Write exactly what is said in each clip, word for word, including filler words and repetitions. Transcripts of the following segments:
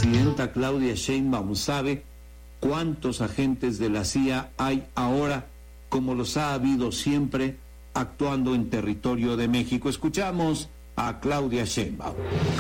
presidenta Claudia Sheinbaum sabe cuántos agentes de la C I A hay ahora, como los ha habido siempre, actuando en territorio de México. Escuchamos a Claudia Sheinbaum.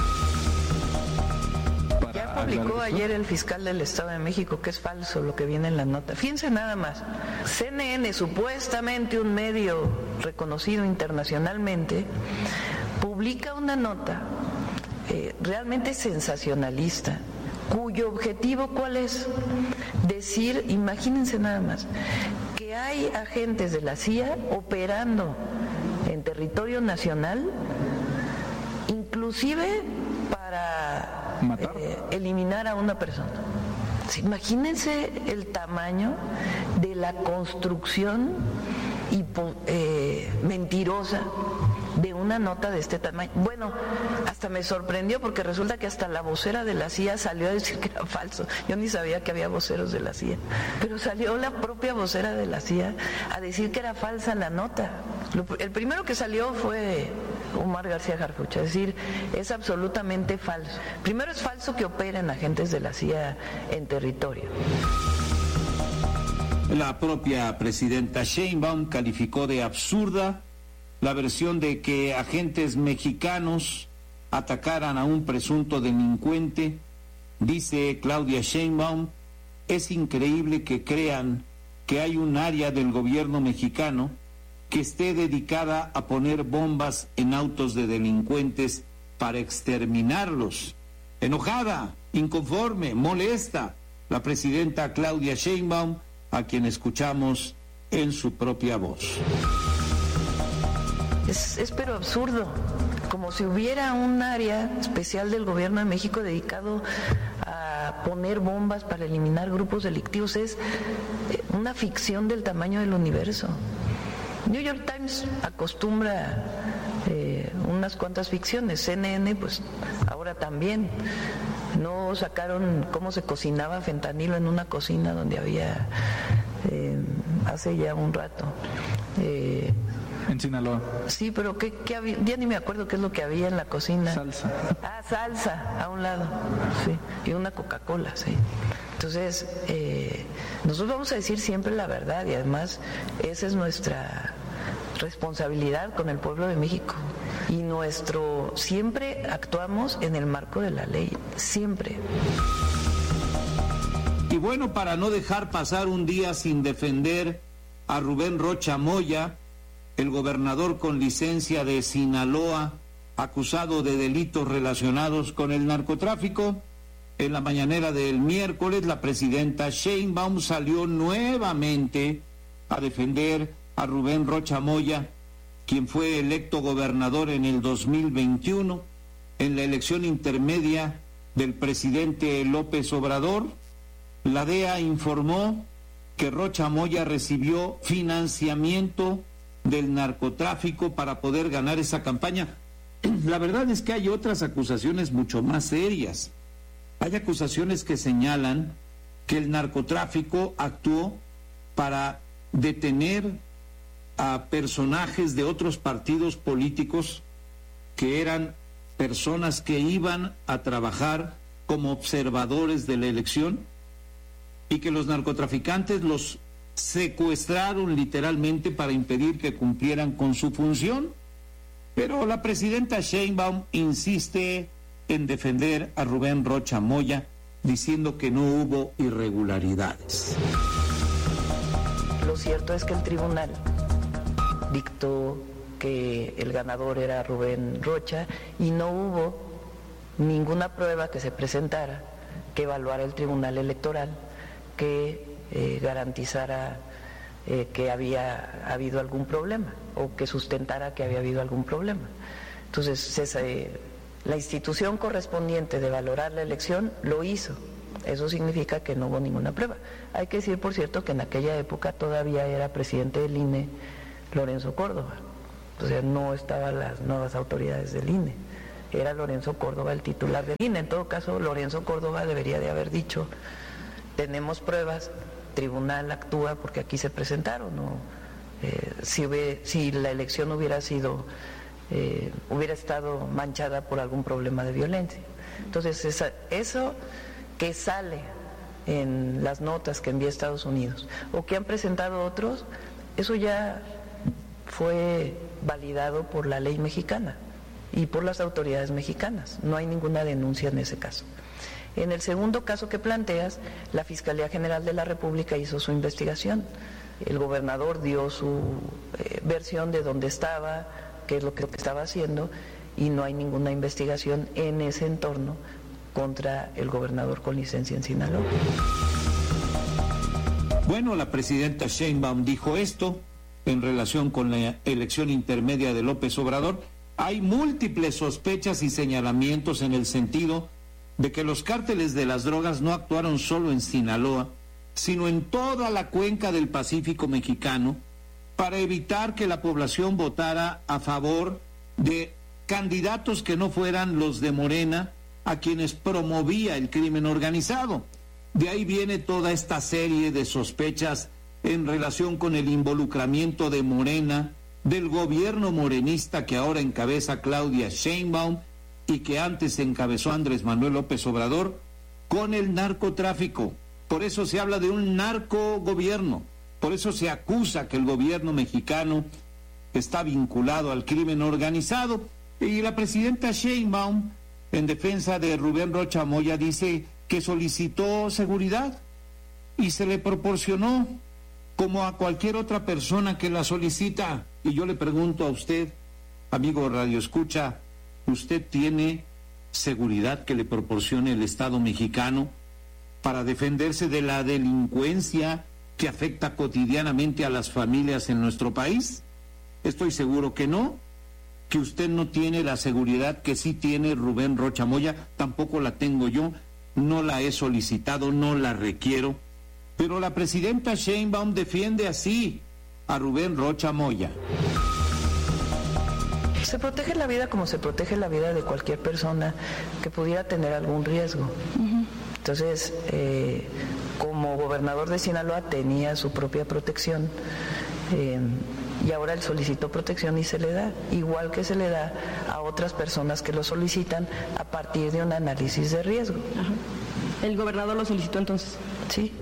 Ya publicó ayer el fiscal del Estado de México que es falso lo que viene en la nota. Fíjense nada más. C N N, supuestamente un medio reconocido internacionalmente, publica una nota eh, realmente sensacionalista, cuyo objetivo, ¿cuál es? Decir, imagínense nada más, que hay agentes de la C I A operando en territorio nacional, inclusive para eh, eliminar a una persona. Imagínense el tamaño de la construcción hipo, eh, mentirosa de una nota de este tamaño. Bueno, hasta me sorprendió porque resulta que hasta la vocera de la C I A salió a decir que era falso. Yo ni sabía que había voceros de la C I A, pero salió la propia vocera de la C I A a decir que era falsa la nota. El primero que salió fue Omar García Harfuch, es decir, es absolutamente falso. Primero, es falso que operen agentes de la C I A en territorio. La propia presidenta Sheinbaum calificó de absurda la versión de que agentes mexicanos atacaran a un presunto delincuente. Dice Claudia Sheinbaum, es increíble que crean que hay un área del gobierno mexicano que esté dedicada a poner bombas en autos de delincuentes para exterminarlos. Enojada, inconforme, molesta, la presidenta Claudia Sheinbaum, a quien escuchamos en su propia voz. Es, es pero absurdo, como si hubiera un área especial del gobierno de México dedicado a poner bombas para eliminar grupos delictivos. Es una ficción del tamaño del universo. New York Times acostumbra eh, unas cuantas ficciones, C N N pues ahora también. No sacaron cómo se cocinaba fentanilo en una cocina donde había eh, hace ya un rato. Eh, En Sinaloa. Sí, pero ¿qué, qué había? Ya ni me acuerdo qué es lo que había en la cocina. Salsa. Ah, salsa, a un lado, sí, y una Coca-Cola, sí. Entonces, eh, nosotros vamos a decir siempre la verdad y además esa es nuestra responsabilidad con el pueblo de México. Y nuestro, siempre actuamos en el marco de la ley, siempre. Y bueno, para no dejar pasar un día sin defender a Rubén Rocha Moya, el gobernador con licencia de Sinaloa, acusado de delitos relacionados con el narcotráfico, en la mañanera del miércoles, la presidenta Sheinbaum salió nuevamente a defender a Rubén Rocha Moya, quien fue electo gobernador en el dos mil veintiuno, en la elección intermedia del presidente López Obrador. La D E A informó que Rocha Moya recibió financiamiento del narcotráfico para poder ganar esa campaña. La verdad es que hay otras acusaciones mucho más serias. Hay acusaciones que señalan que el narcotráfico actuó para detener a personajes de otros partidos políticos que eran personas que iban a trabajar como observadores de la elección y que los narcotraficantes los secuestraron literalmente para impedir que cumplieran con su función. Pero la presidenta Sheinbaum insiste en defender a Rubén Rocha Moya, diciendo que no hubo irregularidades. Lo cierto es que el tribunal dictó que el ganador era Rubén Rocha y no hubo ninguna prueba que se presentara que evaluara el tribunal electoral que eh, garantizara eh, que había habido algún problema o que sustentara que había habido algún problema. Entonces, esa, eh, la institución correspondiente de valorar la elección lo hizo. Eso significa que no hubo ninguna prueba. Hay que decir, por cierto, que en aquella época todavía era presidente del I N E Lorenzo Córdoba. O sea, no estaban las nuevas autoridades del I N E. Era Lorenzo Córdoba el titular del I N E. En todo caso, Lorenzo Córdoba debería de haber dicho: tenemos pruebas, tribunal actúa porque aquí se presentaron. ¿No? Eh, si, hube, si la elección hubiera sido, eh, hubiera estado manchada por algún problema de violencia. Entonces, esa, eso que sale en las notas que envía Estados Unidos o que han presentado otros, eso ya fue validado por la ley mexicana y por las autoridades mexicanas. No hay ninguna denuncia en ese caso. En el segundo caso que planteas, la Fiscalía General de la República hizo su investigación. El gobernador dio su eh, versión de dónde estaba, qué es lo que estaba haciendo, y no hay ninguna investigación en ese entorno contra el gobernador con licencia en Sinaloa. Bueno, la presidenta Sheinbaum dijo esto en relación con la elección intermedia de López Obrador. Hay múltiples sospechas y señalamientos en el sentido de que los cárteles de las drogas no actuaron solo en Sinaloa, sino en toda la cuenca del Pacífico mexicano, para evitar que la población votara a favor de candidatos que no fueran los de Morena, a quienes promovía el crimen organizado. De ahí viene toda esta serie de sospechas en relación con el involucramiento de Morena, del gobierno morenista que ahora encabeza Claudia Sheinbaum y que antes encabezó Andrés Manuel López Obrador, con el narcotráfico. Por eso se habla de un narcogobierno, por eso se acusa que el gobierno mexicano está vinculado al crimen organizado. Y la presidenta Sheinbaum, en defensa de Rubén Rocha Moya, dice que solicitó seguridad y se le proporcionó como a cualquier otra persona que la solicita. Y yo le pregunto a usted, amigo Radio Escucha, ¿usted tiene seguridad que le proporcione el Estado mexicano para defenderse de la delincuencia que afecta cotidianamente a las familias en nuestro país? Estoy seguro que no, que usted no tiene la seguridad que sí tiene Rubén Rocha Moya, tampoco la tengo yo, no la he solicitado, no la requiero, pero la presidenta Sheinbaum defiende así a Rubén Rocha Moya. Se protege la vida como se protege la vida de cualquier persona que pudiera tener algún riesgo. Uh-huh. Entonces, eh, como gobernador de Sinaloa tenía su propia protección, eh, y ahora él solicitó protección y se le da, igual que se le da a otras personas que lo solicitan a partir de un análisis de riesgo. Ajá. ¿El gobernador lo solicitó entonces? Sí.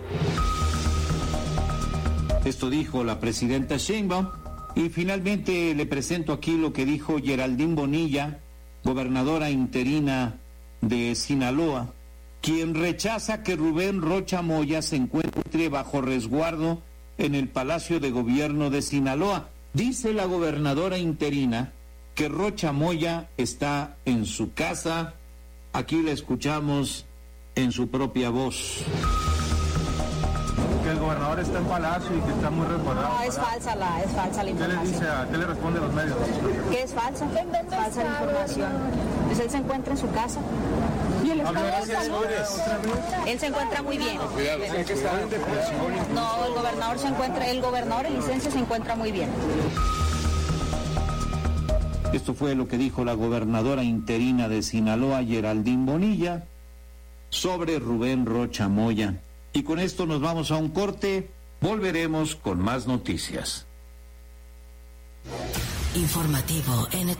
Esto dijo la presidenta Sheinbaum. Y finalmente le presento aquí lo que dijo Geraldine Bonilla, gobernadora interina de Sinaloa, quien rechaza que Rubén Rocha Moya se encuentre bajo resguardo en el Palacio de Gobierno de Sinaloa. Dice la gobernadora interina que Rocha Moya está en su casa. Aquí la escuchamos en su propia voz. Que el gobernador está en Palacio y que está muy resguardado. No, es falsa la, es falsa la información. ¿Qué le dice a, qué le responde a los medios? Que es falsa, es falsa la información. Pues él se encuentra en su casa. ¿Y el estado de salud? Él se encuentra muy bien. No, el gobernador se encuentra, el gobernador en licencia se encuentra muy bien. Esto fue lo que dijo la gobernadora interina de Sinaloa, Geraldine Bonilla, sobre Rubén Rocha Moya. Y con esto nos vamos a un corte, volveremos con más noticias. Informativo N T